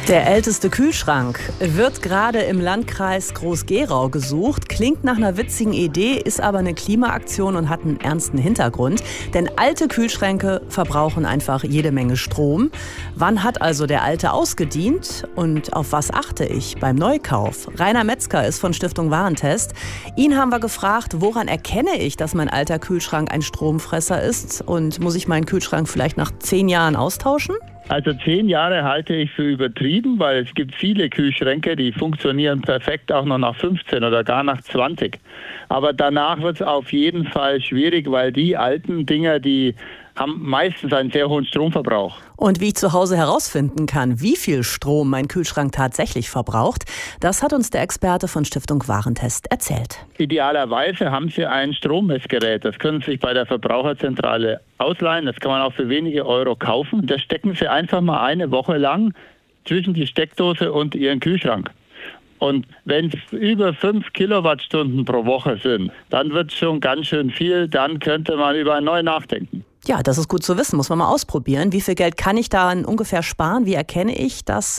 Der älteste Kühlschrank wird gerade im Landkreis Groß-Gerau gesucht. Klingt nach einer witzigen Idee, ist aber eine Klimaaktion und hat einen ernsten Hintergrund. Denn alte Kühlschränke verbrauchen einfach jede Menge Strom. Wann hat also der alte ausgedient und auf was achte ich beim Neukauf? Rainer Metzger ist von Stiftung Warentest. Ihn haben wir gefragt, woran erkenne ich, dass mein alter Kühlschrank ein Stromfresser ist? Und muss ich meinen Kühlschrank vielleicht nach 10 Jahren austauschen? Also 10 Jahre halte ich für übertrieben, weil es gibt viele Kühlschränke, die funktionieren perfekt auch noch nach 15 oder gar nach 20. Aber danach wird es auf jeden Fall schwierig, weil die alten Dinger, die haben meistens einen sehr hohen Stromverbrauch. Und wie ich zu Hause herausfinden kann, wie viel Strom mein Kühlschrank tatsächlich verbraucht, das hat uns der Experte von Stiftung Warentest erzählt. Idealerweise haben Sie ein Strommessgerät. Das können Sie sich bei der Verbraucherzentrale ausleihen. Das kann man auch für wenige Euro kaufen. Das stecken Sie einfach mal eine Woche lang zwischen die Steckdose und Ihren Kühlschrank. Und wenn es über 5 Kilowattstunden pro Woche sind, dann wird es schon ganz schön viel. Dann könnte man über ein neues nachdenken. Ja, das ist gut zu wissen, muss man mal ausprobieren. Wie viel Geld kann ich da ungefähr sparen? Wie erkenne ich, dass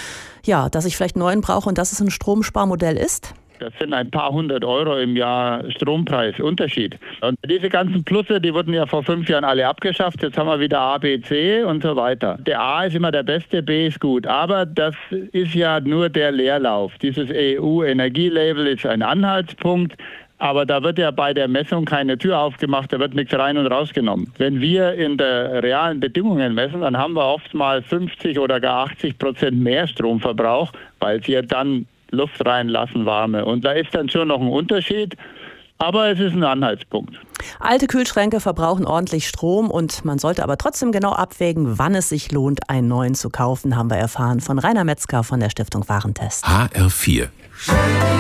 ich vielleicht einen neuen brauche und dass es ein Stromsparmodell ist? Das sind ein paar 100 Euro im Jahr Strompreisunterschied. Und diese ganzen Plusse, die wurden ja vor 5 Jahren alle abgeschafft. Jetzt haben wir wieder A, B, C und so weiter. Der A ist immer der beste, B ist gut. Aber das ist ja nur der Leerlauf. Dieses EU-Energielabel ist ein Anhaltspunkt. Aber da wird ja bei der Messung keine Tür aufgemacht, da wird nichts rein und rausgenommen. Wenn wir in der realen Bedingungen messen, dann haben wir oft mal 50 oder gar 80% mehr Stromverbrauch, weil sie ja dann Luft reinlassen, warme. Und da ist dann schon noch ein Unterschied, aber es ist ein Anhaltspunkt. Alte Kühlschränke verbrauchen ordentlich Strom und man sollte aber trotzdem genau abwägen, wann es sich lohnt, einen neuen zu kaufen, haben wir erfahren von Rainer Metzger von der Stiftung Warentest. HR4